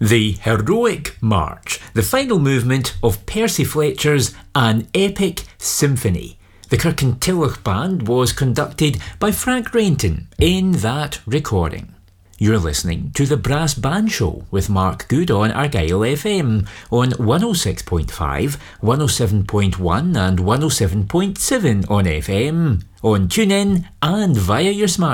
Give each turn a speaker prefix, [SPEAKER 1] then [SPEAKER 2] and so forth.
[SPEAKER 1] The Heroic March, the final movement of Percy Fletcher's An Epic Symphony. The Kirkintilloch Band was conducted by Frank Rainton in that recording. You're listening to the Brass Band Show with Mark Good on Argyle FM on 106.5, 107.1 and 107.7 on FM, on TuneIn and via your smart